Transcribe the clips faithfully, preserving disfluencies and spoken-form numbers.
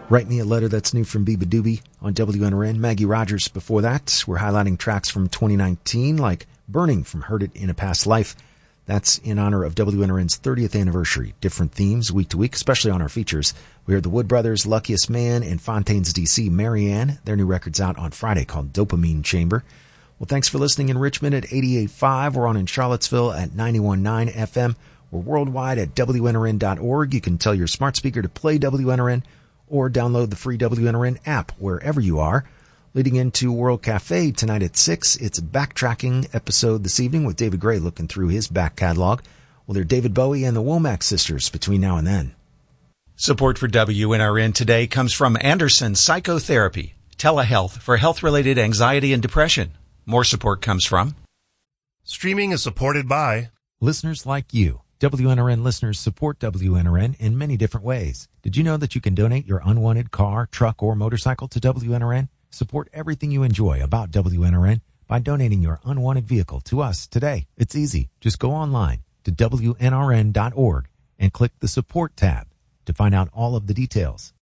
Write Me a Letter, that's new from Biba Doobie on W N R N. Maggie Rogers before that. We're highlighting tracks from twenty nineteen like Burning from Heard It in a Past Life. That's in honor of W N R N's thirtieth anniversary. Different themes week to week, especially on our features. We heard the Wood Brothers, Luckiest Man, and Fontaines D C, Marianne. Their new record's out on Friday called Dopamine Chamber. Well, thanks for listening in Richmond at eighty-eight point five. We're on in Charlottesville at ninety-one point nine F M. We're worldwide at W N R N dot org. You can tell your smart speaker to play W N R N or download the free W N R N app wherever you are. Leading into World Cafe tonight at six, it's a backtracking episode this evening with David Gray looking through his back catalog. Well, they're David Bowie and the Womack Sisters between now and then. Support for W N R N today comes from Anderson Psychotherapy, telehealth for health-related anxiety and depression. More support comes from Streaming is supported by listeners like you. W N R N listeners support W N R N in many different ways. Did you know that you can donate your unwanted car, truck, or motorcycle to W N R N? Support everything you enjoy about W N R N by donating your unwanted vehicle to us today. It's easy. Just go online to W N R N dot org and click the support tab to find out all of the details.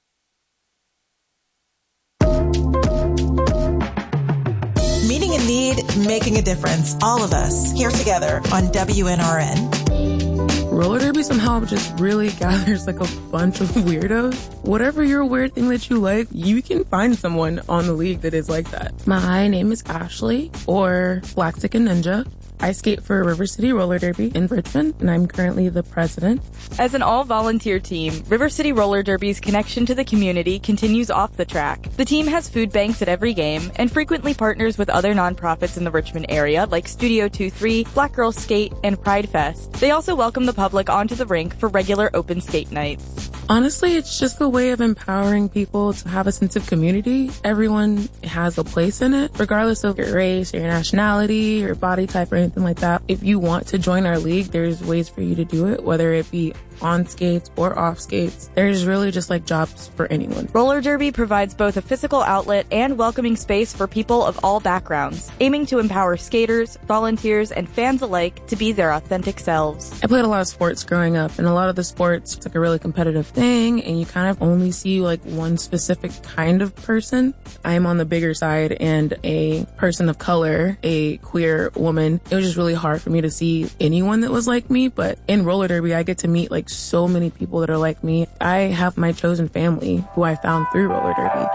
Meeting a need, making a difference. All of us here together on W N R N. Roller derby somehow just really gathers like a bunch of weirdos. Whatever your weird thing that you like, you can find someone on the league that is like that. My name is Ashley, or Black Chicken Ninja. I skate for River City Roller Derby in Richmond, and I'm currently the president. As an all-volunteer team, River City Roller Derby's connection to the community continues off the track. The team has food banks at every game and frequently partners with other nonprofits in the Richmond area like Studio twenty-three, Black Girls Skate, and Pride Fest. They also welcome the public onto the rink for regular open skate nights. Honestly, it's just a way of empowering people to have a sense of community. Everyone has a place in it, regardless of your race, or your nationality, or body type, or anything like that. If you want to join our league, there's ways for you to do it, whether it be on skates or off skates. There's really just like jobs for anyone. Roller derby provides both a physical outlet and welcoming space for people of all backgrounds, aiming to empower skaters, volunteers, and fans alike to be their authentic selves. I played a lot of sports growing up, and a lot of the sports, it's like a really competitive thing, and you kind of only see like one specific kind of person. I'm on the bigger side, and a person of color, a queer woman, it was just really hard for me to see anyone that was like me. But in roller derby, I get to meet like so many people that are like me. I have my chosen family who I found through roller derby.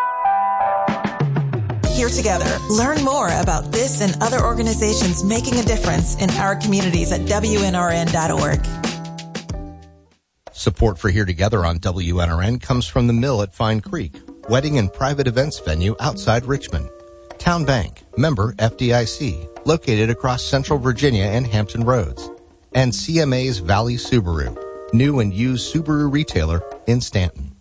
Here together, learn more about this and other organizations making a difference in our communities at W N R N dot org. Support for Here Together on W N R N comes from the Mill at Fine Creek, wedding and private events venue outside Richmond. Town Bank, member F D I C, located across Central Virginia and Hampton Roads. And C M A's Valley Subaru, new and used Subaru retailer in Stanton.